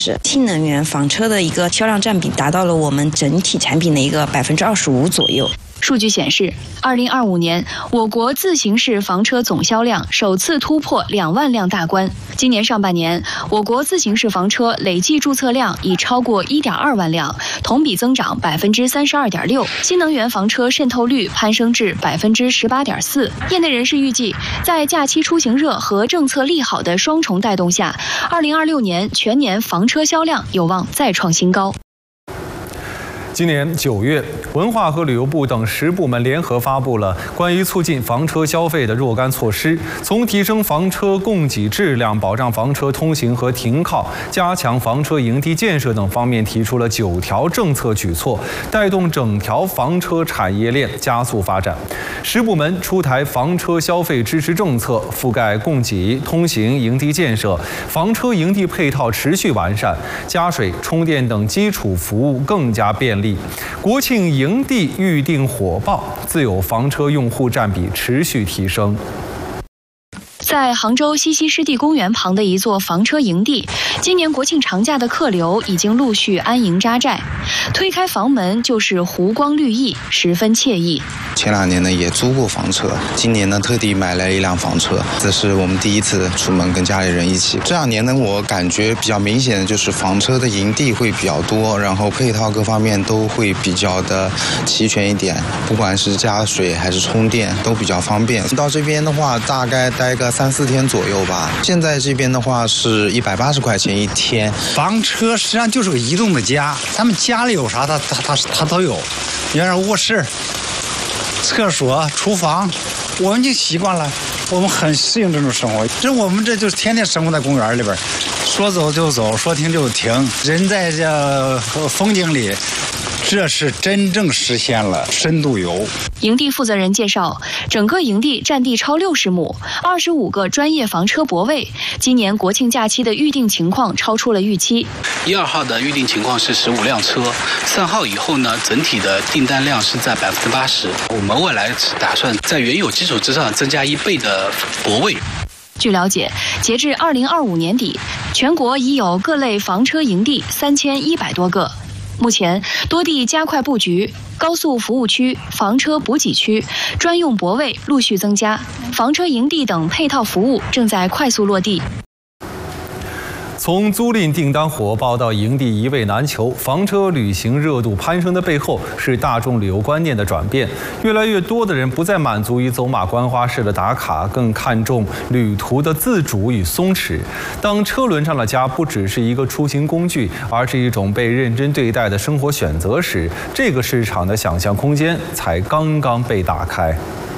新能源房车的一个销量占比达到了我们整体产品的一个25%左右。 数据显示，2025年我国自行式房车总销量首次突破2万辆大关。今年上半年，我国自行式房车累计注册量已超过1.2万辆，同比增长32.6%。新能源房车渗透率攀升至18.4%。业内人士预计，在假期出行热和政策利好的双重带动下，2026年全年房车销量有望再创新高。 今年9月，文化和旅游部等10部门联合发布了关于促进房车消费的若干措施，从提升房车供给质量、保障房车通行和停靠、加强房车营地建设等方面提出了9条政策举措，带动整条房车产业链加速发展。10部门出台房车消费支持政策，覆盖供给、通行、营地建设、房车营地配套持续完善，加水、充电等基础服务更加便利。国庆营地预订火爆，自有房车用户占比持续提升。 在杭州西溪湿地公园旁的一座房车营地，今年国庆长假的客流已经陆续安营扎寨，推开房门就是湖光绿意，十分惬意。 前2年呢也租过房车，今年呢特地买了一辆房车，这是我们第一次出门跟家里人一起。这2年呢，我感觉比较明显的就是房车的营地会比较多，然后配套各方面都会比较的齐全一点，不管是加水还是充电都比较方便。到这边的话，大概待个3-4天左右吧。现在这边的话是180块钱1天。 房车实际上就是个移动的家，他们家里有啥他都有，你像卧室、厕所、厨房，我们已经习惯了，我们很适应这种生活。我们这就是天天生活在公园里边，说走就走，说停就停，人在这风景里。这是真正实现了深度游。 营地负责人介绍，整个营地占地超60亩，25个专业房车泊位。今年国庆假期的预订情况超出了预期。 1、2号的预订情况是15辆车，3号以后呢，整体的订单量是在80%。我们未来是打算在原有基础之上增加1倍的泊位。 据了解，截至2025年底，全国已有各类房车营地3100多个。目前，多地加快布局，高速服务区、房车补给区、专用泊位陆续增加，房车营地等配套服务正在快速落地。 从租赁订单火爆到营地一位难求，房车旅行热度攀升的背后是大众旅游观念的转变。越来越多的人不再满足于走马观花式的打卡，更看重旅途的自主与松弛。当车轮上的家不只是一个出行工具，而是一种被认真对待的生活选择时，这个市场的想象空间才刚刚被打开。